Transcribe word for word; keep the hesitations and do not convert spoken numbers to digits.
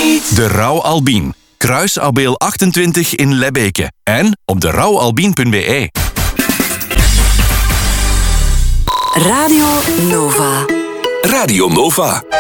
niet. De Rauw Albien. Kruis Abeel achtentwintig in Lebbeke. En op de rauw albien punt b e. Radio Nova. Radio Nova.